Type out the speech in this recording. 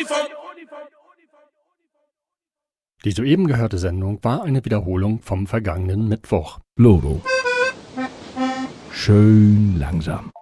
Die soeben gehörte Sendung war eine Wiederholung vom vergangenen Mittwoch. Loro. Schön langsam.